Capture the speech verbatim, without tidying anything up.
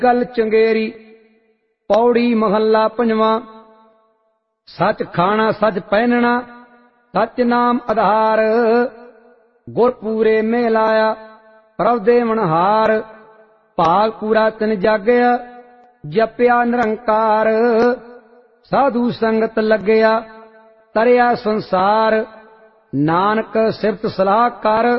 गल चंगेरी। पौड़ी महला पंजवां। सच खाना सच पहनना सच नाम आधार। गुरपूरे में लाया प्रभ देवनहार। भाग पूरा तिन जागया जपया निरंकार। साधु संगत लगया तरिया संसार। नानक सिफत सलाह कर